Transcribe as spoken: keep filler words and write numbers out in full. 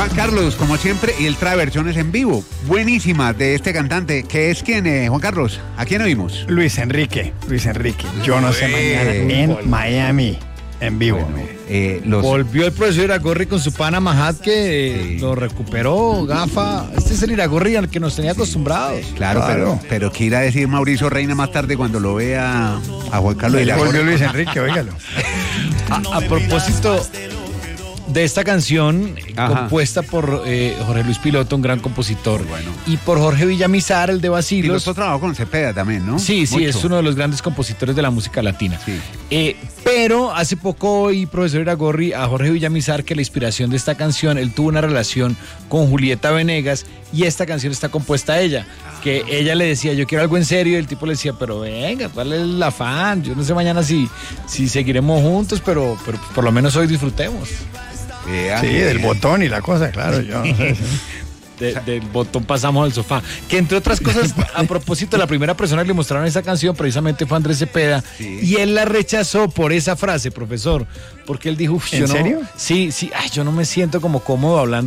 Juan Carlos, como siempre, y él trae versiones en vivo, buenísimas de este cantante, que es quien, eh, Juan Carlos, ¿a quién oímos? Luis Enrique, Luis Enrique, yo no sé mañana, en Miami, en vivo. Bueno, eh, los... Volvió el profesor Iragorri con su pana Mahat, que eh, sí. lo recuperó, gafa. Este es el Iragorri al que nos tenía acostumbrados. Claro, claro. Pero, pero ¿qué irá a decir Mauricio Reina más tarde cuando lo vea a Juan Carlos Iragorri? Volvió Luis Enrique, óigalo. a, a propósito de esta canción, Ajá. compuesta por eh, Jorge Luis Piloto, un gran compositor, bueno. y por Jorge Villamizar, el de Bacilos. Piloto trabajó con Cepeda también, ¿no? Sí, sí, Mucho. Es uno de los grandes compositores de la música latina. Sí. Eh, pero hace poco oí, profesor Iragorri, a Jorge Villamizar que la inspiración de esta canción, él tuvo una relación con Julieta Venegas y esta canción está compuesta a ella. Que ella le decía, yo quiero algo en serio, y el tipo le decía, pero venga, ¿cuál es el afán? Yo no sé mañana si, si seguiremos juntos, pero, pero por lo menos hoy disfrutemos. Yeah, sí, yeah. del botón y la cosa, claro, yo no sé. De, del botón pasamos al sofá. Que entre otras cosas, a propósito, la primera persona que le mostraron esa canción precisamente fue Andrés Cepeda. Sí. Y él la rechazó por esa frase, profesor. Porque él dijo, ¿en yo serio? No, sí, sí, ay, yo no me siento como cómodo hablando